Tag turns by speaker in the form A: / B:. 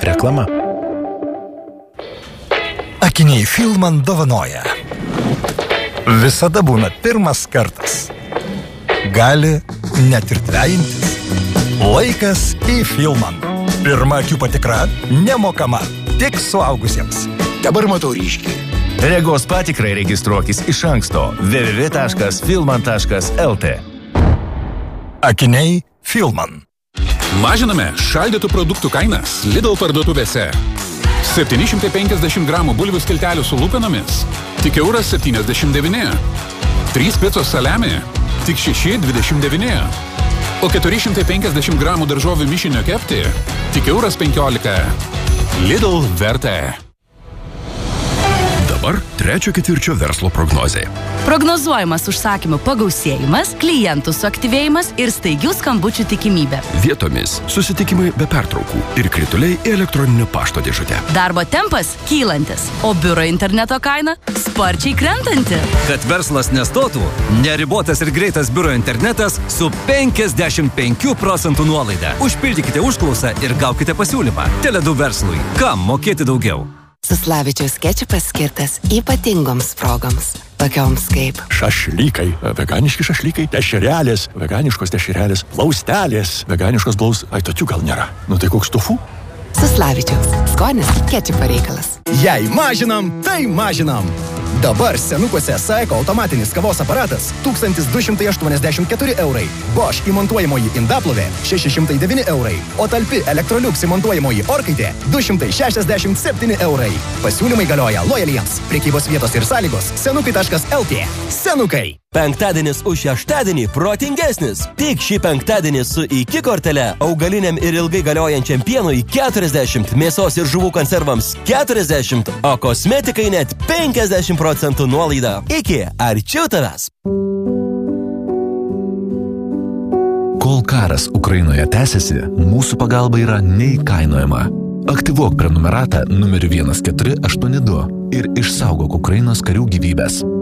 A: Reklama.
B: Akiniai Filman dovanoja. Visada būna pirmas kartas. Gali net ir dvejintis. Laikas į Filman. Pirma akių patikra nemokama. Tik suaugusiems.
C: Dabar matau ryškiai.
D: Regos patikrai registruokis iš anksto www.filman.lt.
B: Akiniai Filman.
E: Mažiname šaldytų produktų kainas Lidl parduotuvėse. 750 gramų bulvių skiltelių su lūpinomis tik €1,79. 3 picos saliami tik €6,29. O 450 gramų daržovių mišinio kepti tik €15. Lidl vertė.
F: Dabar trečio ketvirčio verslo prognozė.
G: Prognozuojamas užsakymų pagausėjimas, klientų suaktyvėjimas ir staigių skambučių tikimybė.
F: Vietomis susitikimai be pertraukų ir krituliai į elektroninio pašto dėžutę.
G: Darbo tempas kylantis, o biuro interneto kaina sparčiai krentanti.
H: Kad verslas nestotų, neribotas ir greitas biuro internetas su 55% nuolaida. Užpildykite užklausą ir gaukite pasiūlymą. Tele2 verslui. Kam mokėti daugiau?
I: Suslavičiaus kečupas skirtas ypatingoms progoms, tokioms kaip
C: Šašlykai, veganiški šašlykai, dešrelės, veganiškos dešrelės, plaustelės, veganiškos tokių gal nėra. Nu tai koks tofu?
I: Suslavičiaus. Skonis kečupo reikalas.
J: Jei mažinam, tai mažinam. Dabar senukuose Saiko automatinis kavos aparatas 1284 €. Bosch įmontuojamoji indaplovė 609 €. O talpi Electrolux įmontuojamoji orkaitė 267 €. Pasiūlymai galioja lojaliems. Prekybos vietos ir sąlygos senukai.lt. Senukai.
H: Penktadienis už šeštadienį protingesnis. Tik šį penktadienį su IKI kortele augaliniam ir ilgai galiojančiam pienui 40, mėsos ir žuvų konservams 40, o kosmetikai net 50% nuolaida. IKI, arčiau tavęs.
D: Kol karas Ukrainoje tęsiasi, mūsų pagalba yra neįkainojama. Aktyvuok prenumeratą numeriu 1482 ir išsaugok Ukrainos karių gyvybės.